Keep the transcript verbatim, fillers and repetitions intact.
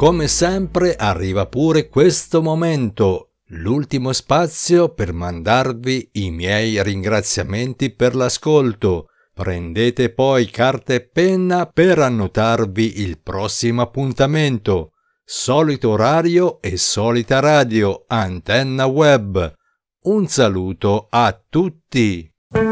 come sempre arriva pure questo momento, l'ultimo spazio per mandarvi i miei ringraziamenti per l'ascolto. Prendete poi carta e penna per annotarvi il prossimo appuntamento. Solito orario e solita radio, Antenna Web. Un saluto a tutti!